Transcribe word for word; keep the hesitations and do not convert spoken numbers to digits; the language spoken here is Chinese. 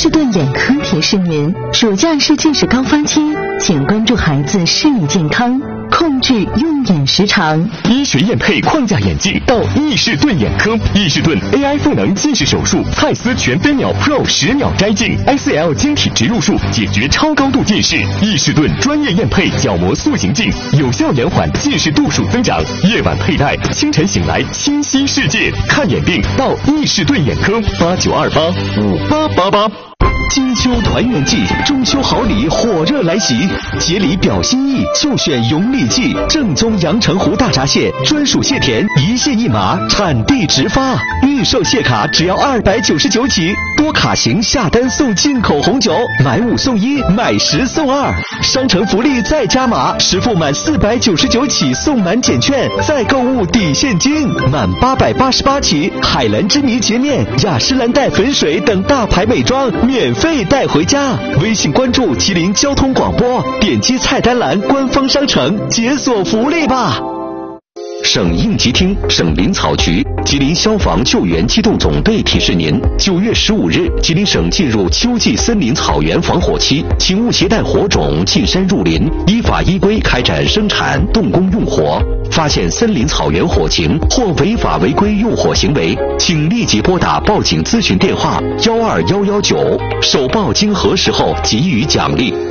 伊士顿眼科提示您：暑假是近视高峰期，请关注孩子视力健康，控制用眼时长。 医学验配框架眼镜到伊士顿眼科，伊士顿 A I 赋能近视手术，蔡司全飞秒 Pro 十秒摘镜 ，S L 晶体植入术解决超高度近视。伊士顿专业验配角膜塑形镜，有效延缓近视度数增长。夜晚佩戴，清晨醒来清晰世界。看眼病到伊士顿眼科，八九二八五八八八。 金秋团圆季，中秋好礼火热来袭，节礼表心意就选永利记正宗阳澄湖大闸蟹，专属蟹田，一蟹一码，产地直发，预售蟹卡只要二百九十九起，多卡型下单送进口红酒，买五送一，买十送二，商城福利再加码，实付满四百九十九起送满减券，再购物抵现金，满八百八十八起，海蓝之谜洁面、雅诗兰黛粉水等大牌美妆免费带回家。微信关注吉林交通广播，点击菜单栏官方商城解锁福利吧。省应急厅、省林草局、吉林消防救援机动总队提示您：九月十五日，吉林省进入秋季森林草原防火期，请勿携带火种进山入林，依法依规开展生产、动工用火。发现森林草原火情或违法违规用火行为，请立即拨打报警咨询电话幺二幺幺九，首报经核实后给予奖励。